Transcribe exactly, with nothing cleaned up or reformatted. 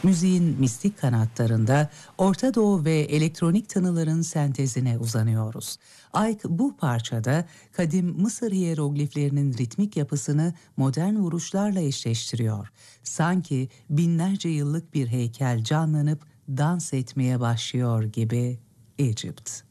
Müziğin mistik kanatlarında Orta Doğu ve elektronik tınıların sentezine uzanıyoruz. Ayk bu parçada kadim Mısır hiyerogliflerinin ritmik yapısını modern vuruşlarla eşleştiriyor. Sanki binlerce yıllık bir heykel canlanıp dans etmeye başlıyor gibi. Egypt.